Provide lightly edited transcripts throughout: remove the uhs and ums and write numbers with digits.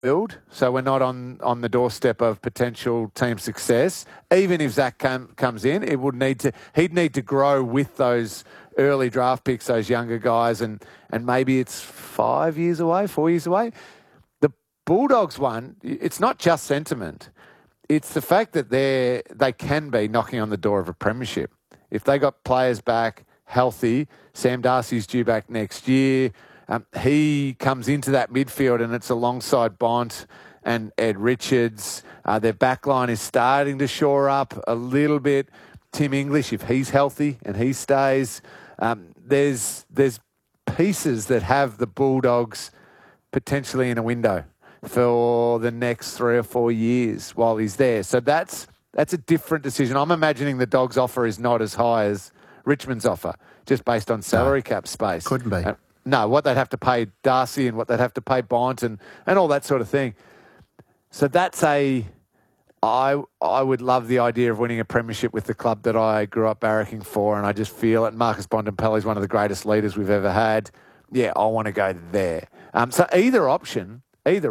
build, so we're not on the doorstep of potential team success. Even if Zach comes in, he'd need to grow with those early draft picks, those younger guys, and maybe it's 4 years away. The Bulldogs one, it's not just sentiment. It's the fact that they can be knocking on the door of a premiership. If they got players back healthy, Sam Darcy's due back next year. He comes into that midfield and it's alongside Bont and Ed Richards. Their backline is starting to shore up a little bit. Tim English, if he's healthy and he stays, there's pieces that have the Bulldogs potentially in a window for the next 3 or 4 years while he's there. So that's a different decision. I'm imagining the Dogs' offer is not as high as Richmond's offer, just based on salary cap space. Couldn't be. No, what they'd have to pay Darcy and what they'd have to pay Bont and all that sort of thing. So that's I would love the idea of winning a premiership with the club that I grew up barracking for, and I just feel it. Marcus Bontempelli is one of the greatest leaders we've ever had. Yeah, I want to go there. So either option,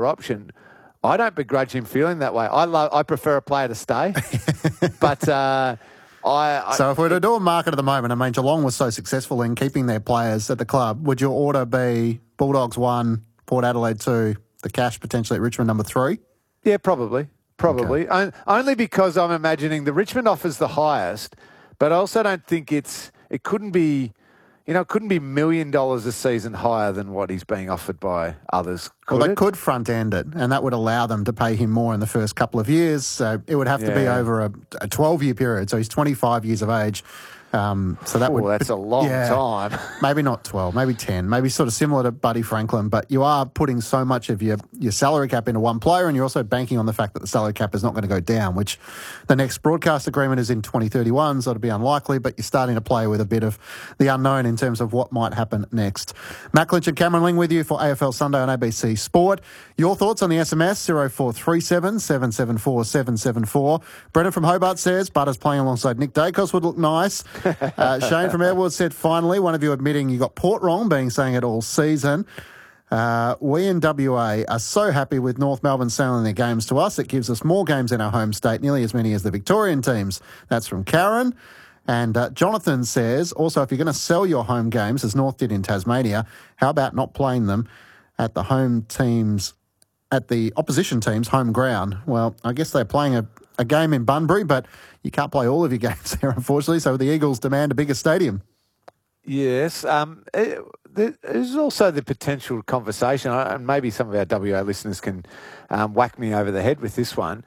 I don't begrudge him feeling that way. I prefer a player to stay, but So if we were to do a market at the moment, I mean, Geelong was so successful in keeping their players at the club. Would your order be Bulldogs 1, Port Adelaide 2, the cash potentially at Richmond number 3? Yeah, probably. Okay. Only because I'm imagining the Richmond offer's the highest, but I also don't think it couldn't be $1 million a season higher than what he's being offered by others. They could front end it, and that would allow them to pay him more in the first couple of years. So it would have to be over a 12-year period. So he's 25 years of age. So that's a long time. Maybe not 12, maybe 10, maybe sort of similar to Buddy Franklin, but you are putting so much of your salary cap into one player, and you're also banking on the fact that the salary cap is not going to go down, which the next broadcast agreement is in 2031, so it'll be unlikely, but you're starting to play with a bit of the unknown in terms of what might happen next. Matt Lynch and Cameron Ling with you for AFL Sunday on ABC Sport. Your thoughts on the SMS, 0437 774 774. Brendan from Hobart says, Butters playing alongside Nick Dacos would look nice. Shane from Edwards said, finally, one of you admitting you got Port wrong, being saying it all season. We in WA are so happy with North Melbourne selling their games to us. It gives us more games in our home state, nearly as many as the Victorian teams. That's from Karen. And Jonathan says, also, if you're going to sell your home games, as North did in Tasmania, how about not playing them at the opposition team's home ground? Well, I guess they're playing a game in Bunbury, but you can't play all of your games there, unfortunately, so the Eagles demand a bigger stadium. Yes. There's also the potential conversation, and maybe some of our WA listeners can whack me over the head with this one.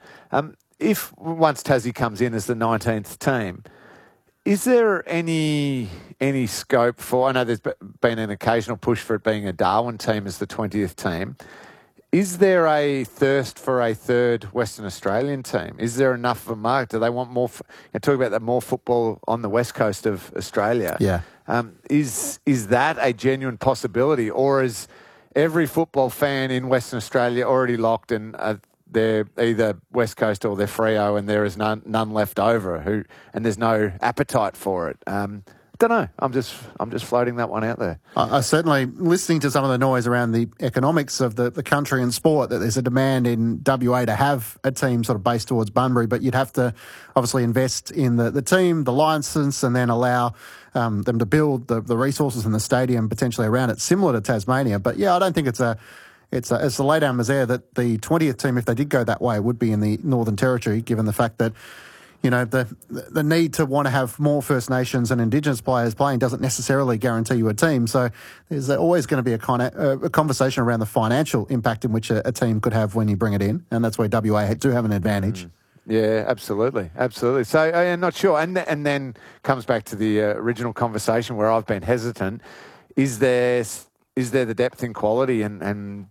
If once Tassie comes in as the 19th team, is there any scope for, I know there's been an occasional push for it being a Darwin team as the 20th team. Is there a thirst for a third Western Australian team? Is there enough of a market? Do they want more? Talk about that, more football on the west coast of Australia. Yeah. Is that a genuine possibility, or is every football fan in Western Australia already locked and they're either west coast or they're Freo and there is none left over and there's no appetite for it? Don't know. I'm just floating that one out there. I certainly, listening to some of the noise around the economics of the country and sport, that there's a demand in WA to have a team sort of based towards Bunbury, but you'd have to obviously invest in the team, the licence, and then allow them to build the resources in the stadium potentially around it, similar to Tasmania. But yeah, I don't think it's a lay down misere that the 20th team, if they did go that way, would be in the Northern Territory, given the fact that, you know, the need to want to have more First Nations and Indigenous players playing doesn't necessarily guarantee you a team. So there's always going to be a conversation around the financial impact in which a team could have when you bring it in, and that's where WA do have an advantage. Yeah, absolutely. So I'm not sure. And then comes back to the original conversation where I've been hesitant. Is there the depth and quality and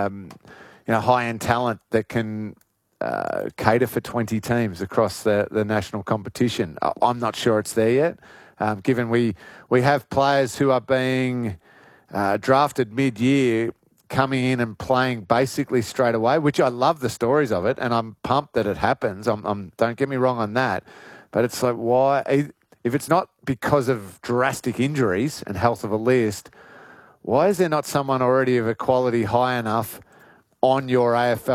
high-end talent that can cater for 20 teams across the national competition? I'm not sure it's there yet, given we have players who are being drafted mid-year coming in and playing basically straight away, which I love the stories of it, and I'm pumped that it happens. Don't get me wrong on that, but it's like, why? If it's not because of drastic injuries and health of a list, why is there not someone already of a quality high enough on your AFL